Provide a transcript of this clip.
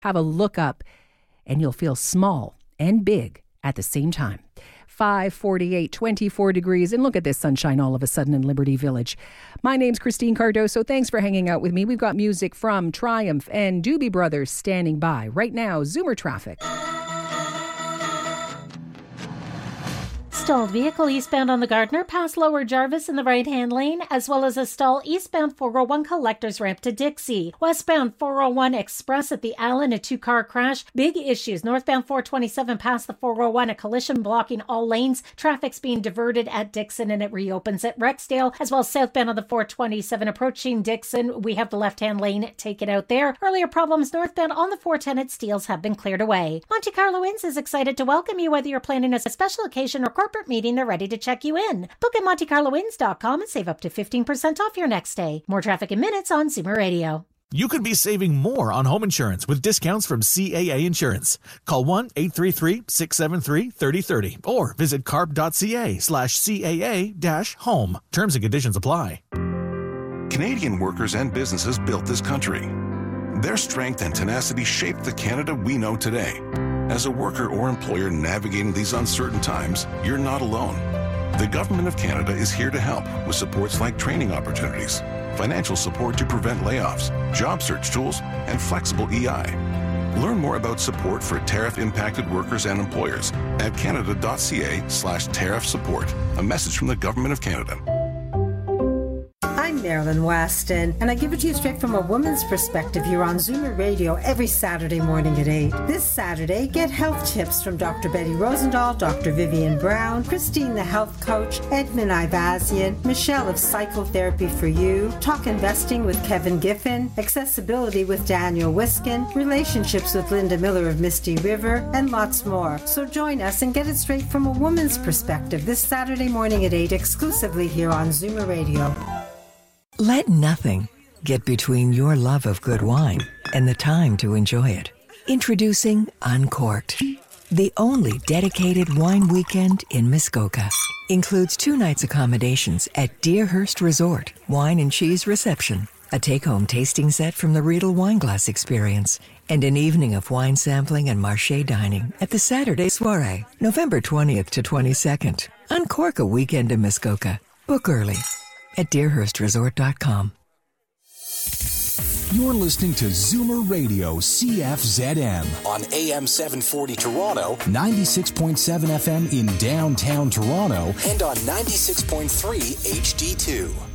Have a look up and you'll feel small and big at the same time. 5:48, 24 degrees, and look at this sunshine all of a sudden in Liberty Village. My name's Christine Cardoso. Thanks for hanging out with me. We've got music from Triumph and Doobie Brothers standing by. Right now, Zoomer traffic. Stalled vehicle eastbound on the Gardner past Lower Jarvis in the right-hand lane, as well as a stall eastbound 401 collectors ramp to Dixie. Westbound 401 Express at the Allen, a two-car crash. Big issues. Northbound 427 past the 401, a collision blocking all lanes. Traffic's being diverted at Dixon and it reopens at Rexdale, as well as southbound on the 427 approaching Dixon. We have the left-hand lane taken out there. Earlier problems northbound on the 410 at Steeles have been cleared away. Monte Carlo Inns is excited to welcome you whether you're planning a special occasion or corporate meeting. They're ready to check you in. Book at MonteCarloInns.com and save up to 15% off your next stay. More traffic in minutes on Zoomer Radio. You could be saving more on home insurance with discounts from CAA Insurance. Call 1-833-673-3030 or visit carp.ca/CAA-home. Terms and conditions apply. Canadian workers and businesses built this country. Their strength and tenacity shaped the Canada we know today. As a worker or employer navigating these uncertain times, you're not alone. The Government of Canada is here to help with supports like training opportunities, financial support to prevent layoffs, job search tools, and flexible EI. Learn more about support for tariff-impacted workers and employers at canada.ca/tariff support. A message from the Government of Canada. I'm Marilyn Weston, and I give it to you straight from a woman's perspective here on Zoomer Radio every Saturday morning at 8. This Saturday, get health tips from Dr. Betty Rosendahl, Dr. Vivian Brown, Christine the health coach, Edmund Ivazian, Michelle of Psychotherapy for You, talk investing with Kevin Giffen, accessibility with Daniel Wiskin, relationships with Linda Miller of Misty River, and lots more. So join us and get it straight from a woman's perspective this Saturday morning at 8 exclusively here on Zoomer Radio. Let nothing get between your love of good wine and the time to enjoy it. Introducing Uncorked, the only dedicated wine weekend in Muskoka. Includes 2 nights accommodations at Deerhurst Resort, wine and cheese reception, a take-home tasting set from the Riedel Wineglass Experience, and an evening of wine sampling and marché dining at the Saturday Soirée, November 20th to 22nd. Uncork a weekend in Muskoka. Book early at deerhurstresort.com. You're listening to Zoomer Radio CFZM on AM 740 Toronto, 96.7 FM in downtown Toronto, and on 96.3 HD2.